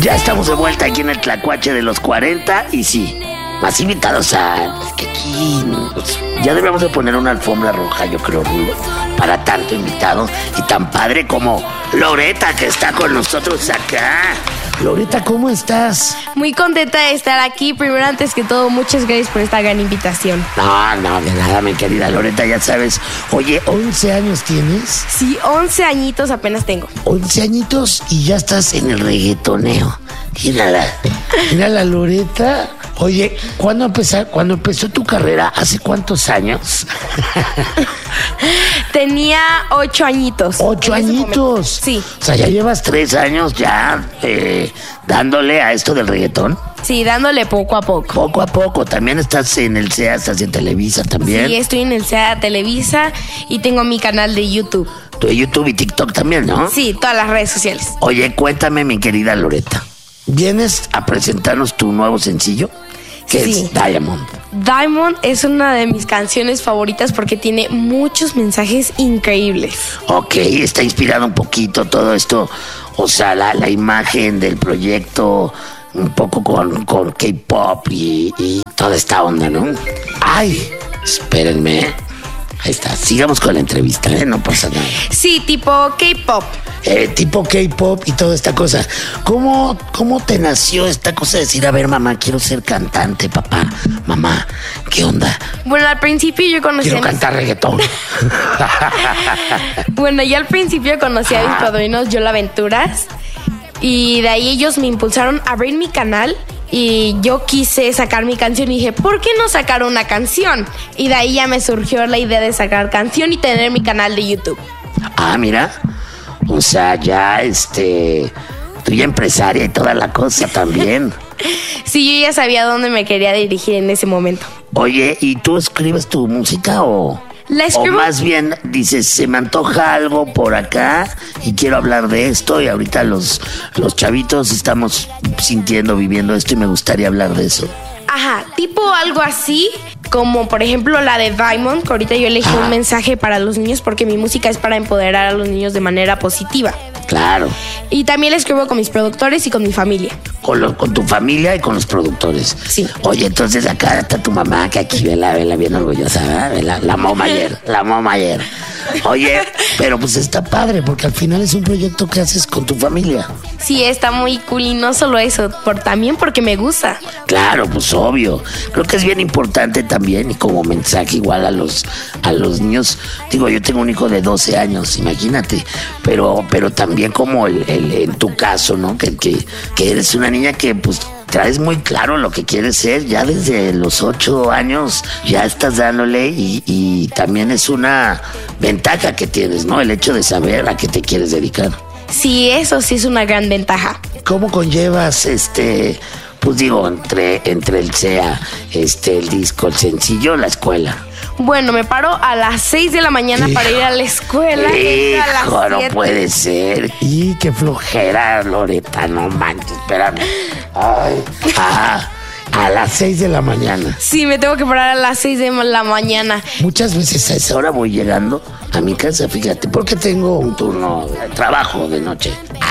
Ya estamos de vuelta aquí en el Tlacuache de los 40 y sí, más invitados es que aquí pues, ya debemos de poner una alfombra roja, yo creo, Rulo, para tanto invitado y tan padre como Loreta, que está con nosotros acá. Loreta, ¿cómo estás? Muy contenta de estar aquí. Primero, antes que todo, muchas gracias por esta gran invitación. No, de nada, mi querida Loreta, ya sabes. Oye, ¿11 años tienes? Sí, 11 añitos apenas tengo. 11 añitos y ya estás en el reggaetoneo. Mírala, Loreta. Oye, ¿cuándo empezó tu carrera? ¿Hace cuántos años? Tenía 8 añitos. 8 añitos. Sí. O sea, ya llevas 3 años ya dándole a esto del reggaetón. Sí, dándole poco a poco. Poco a poco. También estás en el CEA, estás en Televisa también. Sí, estoy en el CEA Televisa y tengo mi canal de YouTube. Tu YouTube y TikTok también, ¿no? Sí, todas las redes sociales. Oye, cuéntame, mi querida Loreta. ¿Vienes a presentarnos tu nuevo sencillo? ¿Qué Sí. es Diamond? Diamond es una de mis canciones favoritas porque tiene muchos mensajes increíbles. Ok, está inspirado un poquito todo esto, o sea, la imagen del proyecto, un poco con K-pop y toda esta onda, ¿no? Ay, espérenme. Ahí está, sigamos con la entrevista, no pasa nada. Sí, tipo K-pop. Tipo K-pop y toda esta cosa. ¿Cómo te nació esta cosa de decir, a ver, mamá, quiero ser cantante, papá, mamá, qué onda? Bueno, al principio yo conocí Quiero cantar reggaetón. Bueno, yo al principio conocí a mis padrinos Yola Aventuras y de ahí ellos me impulsaron a abrir mi canal y yo quise sacar mi canción y dije, ¿por qué no sacar una canción? Y de ahí ya me surgió la idea de sacar canción y tener mi canal de YouTube. Ah, mira, o sea, ya tú ya empresaria y toda la cosa también. Sí, yo ya sabía dónde me quería dirigir en ese momento. Oye, ¿y tú escribes tu música o...? La escribo. O más bien dices, se me antoja algo por acá y quiero hablar de esto y ahorita los chavitos estamos sintiendo, viviendo esto y me gustaría hablar de eso. Ajá, tipo algo así, como por ejemplo la de Diamond, que ahorita yo elegí un mensaje para los niños porque mi música es para empoderar a los niños de manera positiva. Claro. Y también la escribo con mis productores y con mi familia. Con tu familia y con los productores. Sí. Oye, entonces acá está tu mamá, que aquí vela bien orgullosa, ¿verdad? La mamá ayer. Oye, pero pues está padre, porque al final es un proyecto que haces con tu familia. Sí, está muy cool y no solo eso, también porque me gusta. Claro, pues obvio. Creo que es bien importante también y como mensaje igual a los niños. Digo, yo tengo un hijo de 12 años, imagínate, pero también como en tu caso, ¿no? Que eres una niña que pues traes muy claro lo que quieres ser, ya desde los 8 años ya estás dándole y también es una ventaja que tienes, ¿no? El hecho de saber a qué te quieres dedicar. Sí, eso sí es una gran ventaja. ¿Cómo conllevas pues digo, entre el CEA, el disco, el sencillo, la escuela? Bueno, me paro a las 6 de la mañana para ir a la escuela. Hijo, no puede ser. Y qué flojera, Loreta, no manches, espérame. Ay, a las 6 de la mañana. Sí, me tengo que parar a las 6 de la mañana. Muchas veces a esa hora voy llegando a mi casa, fíjate, porque tengo un turno de trabajo de noche.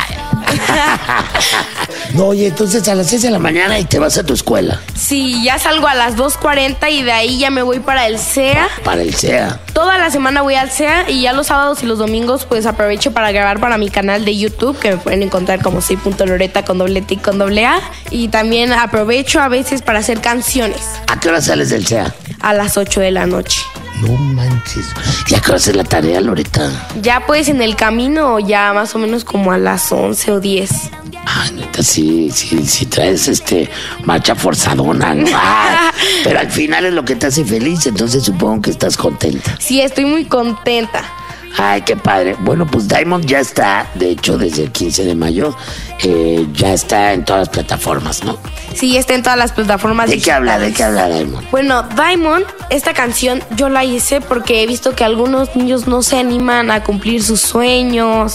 No, oye, entonces a las 6 de la mañana y te vas a tu escuela. Sí, ya salgo a las 2:40 y de ahí ya me voy para el CEA. Para el CEA. Toda la semana voy al CEA y ya los sábados y los domingos pues aprovecho para grabar para mi canal de YouTube, que me pueden encontrar como soy.loreta con doble T con doble A. Y también aprovecho a veces para hacer canciones. ¿A qué hora sales del CEA? A las 8 de la noche. No manches. ¿Y a qué hora haces la tarea, Loreta? Ya pues en el camino, ya más o menos como a las 11 o 10. Ah, neta, sí traes marcha forzadona, ¿no? Pero al final es lo que te hace feliz, entonces supongo que estás contenta. Sí, estoy muy contenta. Ay, qué padre. Bueno, pues Diamond ya está, de hecho, desde el 15 de mayo, ya está en todas las plataformas, ¿no? Sí, está en todas las plataformas ¿De qué habla Diamond? Bueno, Diamond, esta canción yo la hice porque he visto que algunos niños no se animan a cumplir sus sueños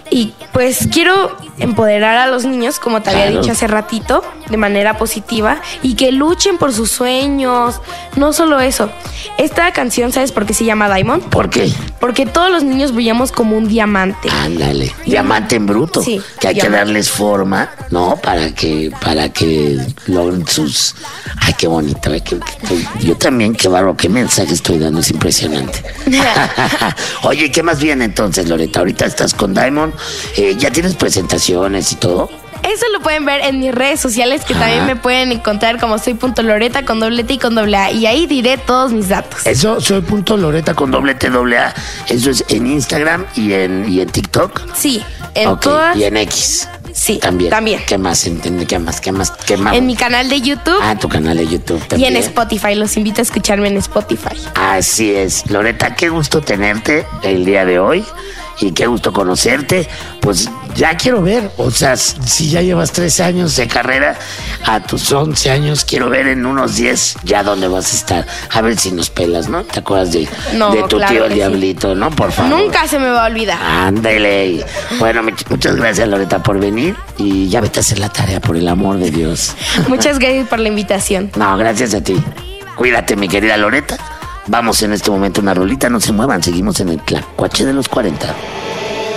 Y pues quiero empoderar a los niños, como te había dicho hace ratito, de manera positiva, y que luchen por sus sueños. No solo eso. Esta canción, ¿sabes por qué se llama Diamond? ¿Por qué? Porque todos los niños brillamos como un diamante. Ándale, diamante en bruto. Sí, que hay diamante. que darles forma, ¿no? Para que logren sus... Ay, qué bonito. Yo también, qué bárbaro, qué mensaje estoy dando, es impresionante. Oye, ¿qué más viene entonces, Loreta? Ahorita estás con Diamond, ya tienes presentaciones y todo. Eso lo pueden ver en mis redes sociales, que también me pueden encontrar como soy.loreta con doble T y con doble A. Y ahí diré todos mis datos. Eso, soy.loreta con doble T, doble A. Eso es en Instagram y en TikTok. Sí, en Ok, todas. y en X. Sí, También. también. ¿Qué más? ¿Qué más? En mi canal de YouTube Tu canal de YouTube y también. en Spotify. Los invito a escucharme en Spotify. Así es. Loreta, qué gusto tenerte el día de hoy y qué gusto conocerte. Pues ya quiero ver, o sea, si ya llevas 13 años de carrera, a tus 11 años, quiero ver en unos 10 ya dónde vas a estar. A ver si nos pelas, ¿no? ¿Te acuerdas de tu claro tío el que Diablito, no? Por favor. Nunca se me va a olvidar. Ándele. Bueno, muchas gracias, Loreta, por venir y ya vete a hacer la tarea, por el amor de Dios. Muchas gracias por la invitación. No, gracias a ti. Cuídate, mi querida Loreta. Vamos en este momento a una rolita, no se muevan, seguimos en el Tlacuache de los 40.